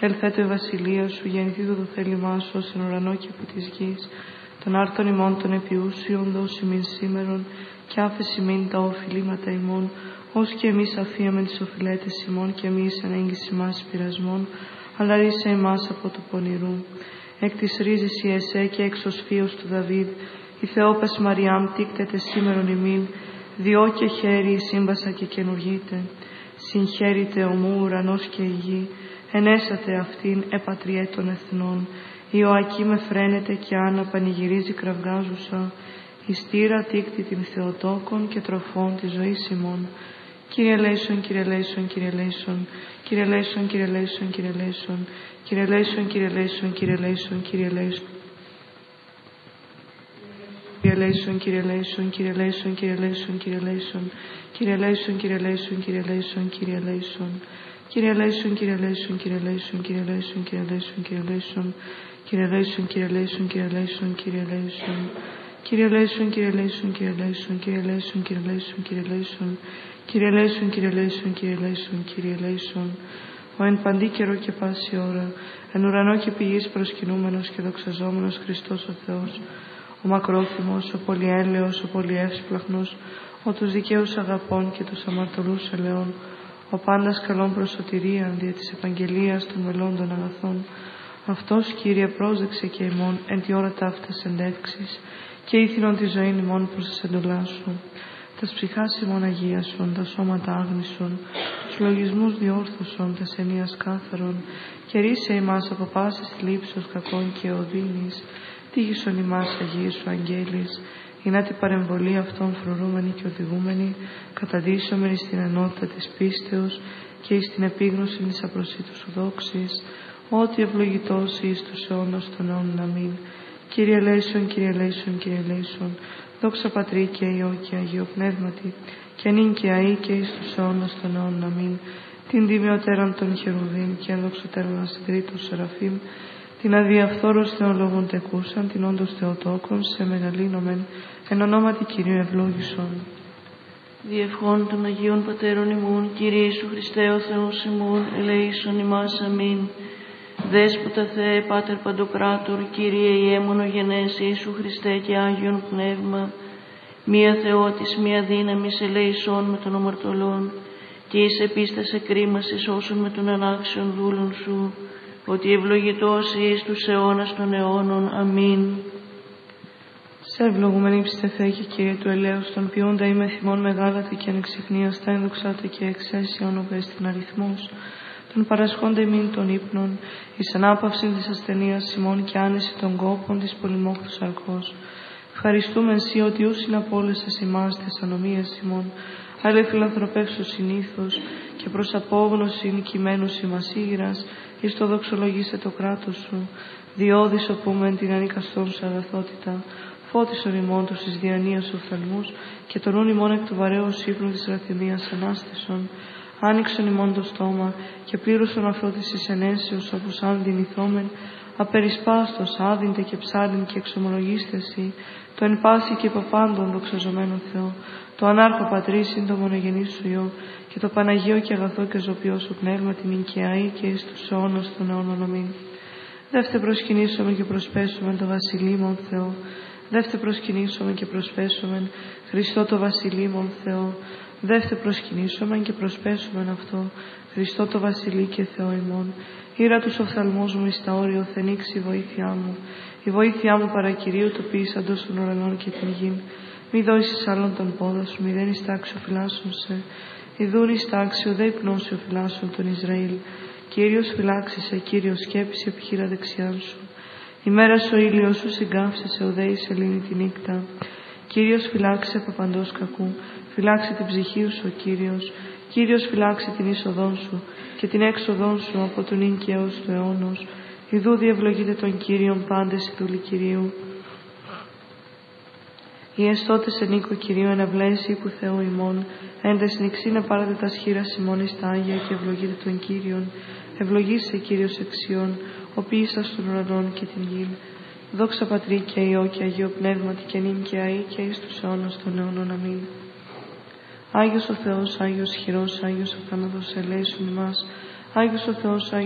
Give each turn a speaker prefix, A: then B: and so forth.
A: Ελθέτω η βασιλεία σου, γεννηθεί το θέλημά σου, ως εν ουρανό και από της γης. Των άρτων ημών των επιούσιων δώσει μην σήμερον, και άφεση μην τα οφειλήματα ημών, ως και εμείς αφίαμεν τις οφειλέτες ημών, και εμείς ανέγγιση μας πειρασμών, αλλά ρίσε εμάς από του πονηρού. Εκ της ρίζης η εσέ και εξ ως φίος του Δαβίδ, η Θεόπες Μαριάμ τίκτεται σήμερον ημίν, διό και χέρι η σύμβασα και καινουργείται. Συγχαίρεται ομού ουρανός και η γη, ενέσατε αυτήν επατριέ των εθνών. Ιωακή με φρένεται και Άννα πανηγυρίζει κραυγάζουσα, η στήρα τίκτη την Θεοτόκον και τροφών της ζωής ημών. Κύριε λέησον, Κύριε λέησον, Κύριε λέησον, Κύριε λέησον, Κύριε λέησον, Κύριε λέησον, Κύριε λέησον, Κύριε λέησον, Κύριε λέησον, Κύριε λέησον. Κύριε λέησον, Κύριε λέησον, Κύριε λέησον, Κύριε λέησον, Κύριε λέησον, Κύριε λέησον, Κύριε λέησον, Κύριε λέησον, Κύριε λέησον. Κύριε λέησον, Κύριε λέησον, Κύριε λέησον, Κύριε λέησον, Κύριε λέησον, Κύριε λέησον, Κύριε λέησον, Κύριε λέησον, Κύριε λέησον, Κύριε λέησον. Κύριε λέησον, Κύριε λέησον, Κύριε λέησον, Κύριε λέησον, Κύριε λέησον, Κύριε λέησον, Κύριε λέησον, Κύριε λέησον, Κύριε λέησον, Κύριε λέησον. Ο εν παντή καιρό και πάση ώρα, εν ουρανό και πηγής προσκυνούμενος και δοξαζόμενος Χριστός ο Θεός, ο μακρόθυμος, ο πολυέλεος, ο πολυεύσπλαχνος, ο τους δικαίους αγαπών και τους αμαρτωλούς ελαιών, ο πάντας καλών προς σωτηρίαν δια της επαγγελίας των μελών των αγαθών. Αυτός, Κύριε, πρόσδεξε και ημών εν τη ώρα ταύτας εντεύξεις και ήθινον τη ζωή ημών προς τις εντολάς σου. Τας ψυχάς ημών αγίασον, τα σώματα άγνησον, τους λογισμούς διόρθωσον, τας ενίας κάθαρον, και ρίσε ημάς από πάσης θλίψος κακών και οδύνης, τύχησον ημάς Αγίες σου αγγέλης, ή να την παρεμβολή αυτών φρουρούμενη και οδηγούμενη, καταδύσσομενη στην ενότητα της πίστεως και εις την επίγνωση της απροσίτου σου δόξης, ότι ευλογητός εις τους αιώνας των αιώνων. Αμήν. Κύριε λέησον, Κύριε λέησον, Κύριε λέησον, δόξα Πατρί και Υιό και Αγίο Πνεύματι, και νυν και αεί και εις τους αιώνας των αιώνων. Αμήν. Την τιμιωτέραν των χερουβίμ και ενδοξωτέραν ασυντρίτων σεραφείμ, την αδιαφθόρος θεολόγων τεκούσαν, την όντως Θεοτόκον, σε μεγαλύνομεν, εν ονόματι Κυρίου ευλόγησον.
B: Διευχών των Αγίων Πατέρων ημών, Κύριε Ιησού Χριστέ ο Θεός ημών, ελεήσον ημάς. Αμήν. Δέσποτα Θεέ, Πάτερ Παντοκράτορ, Κύριε Ιέμονο γενές Ιησού Χριστέ και Άγιον Πνεύμα, μία Θεότης, μία δύναμης ελεησόν με των αμαρτωλών, και εις επίστασε κρίμασης όσων με των ανάξιων δούλων σου, ότι ευλογητός εις τους αιώνας των αιώνων. Αμήν.
A: Σε ευλογούμενη ύψιστε Θεέ και Κύριε του ελέους, τον ποιούντα είμαι θυμών μεγάλατη και ανεξιχνίαστα, ενδοξάτε και εξαίσιον οβέστην αριθμός, τον παρασχόντα ημίν των ύπνων, εις ανάπαυσιν της ασθενείας ημών και άνεση των κόπων της πολυμόχθου σαρκός. Ευχαριστούμε εσύ ότι ούσιν απόλυσες ημάς τις ανομίες ημών, αλλά φιλανθρωπεύσου συνήθως και προς απόγνωσιν κειμένους ημάς ήγρας, εις το δοξολογήσε το κράτος σου, διόδης οπούμεν την ανικαστόν σου αγαθότητα, φώτισον ημών τους εις διανοίας οφθαλμούς και τον ούν ημών εκ του βαρέως ύπνου της ραθυμίας ανάστησον. Άνοιξον ημών το στόμα και πλήρωσον αυτό της εις ενέσεως, όπως αν δυνηθόμεν, απερισπάστος, άδυντε και ψάλιν και εξομολογήστε εσύ, το εν πάση και υποπάντων δοξαζομένο Θεό, το ανάρχο Πατρίσιν, το μονογενή σου Υιό, και το Παναγίο και αγαθό και ζωπιό σου πνεύμα, την νυν και αεί και εις τους αιώνας των αιώνων. Αμήν. Δεύτε προσκυνήσουμε και προσπέσουμε το βασιλείμον Θεό. Δεύτε προσκυνήσουμε και προσπέσουμε Χριστό το βασιλείμον Θεό. Δεύτε προσκυνήσουμε και προσπέσουμε αυτό, Χριστό το βασιλεί και Θεό ημών. Ήρα τους οφθαλμούς μου εις τα όρια, θενήξει η βοήθειά μου. Η βοήθειά μου παρακυρίου το ποιήσαντος των ουρανών και την γην. Μη δώσεις άλλον τον πόδα σου, μη δεν εις τάξιο φυλάσσον σε. Ιδούν εις τάξιο δε υπνώσιο φυλάσσον τον Ισραήλ. Κύριος φυλάξησε, Κύριος σκέψη επιχείρα δεξιάν σου. Η μέρα σου ήλιος σου συγκάψεσαι, ουδέ η σελήνη τη νύχτα. Κύριος φυλάξε από παντός κακού, φυλάξε την ψυχή σου ο Κύριος. Κύριος φυλάξε την είσοδόν σου και την έξοδόν σου από τον νυν και έως του αιώνος. Ιδού διευλογείτε τον Κύριον πάντες οι δούλοι Κυρίου. Οι εστώτες εν οίκο Κυρίου εναυλές ύπου Θεού ημών, έντες νηξίνε πάρετε τα σχήρας ημών εις τα Άγια και ευλογείτε τον Κύριον. Ευλογήσε Κύριος εξιών, ο ποιήσας των ουρανών και την γην. Δόξα Πατρί και Υιό και Αγίο Πνεύματι και νυν και αεί και εις τους αιώνας των αιώνων. Αμήν. Άγιος ο Θεός, Άγιος χειρός, Άγιος ο θάνατος ελέησον ημάς. Άγιος ο Θεός,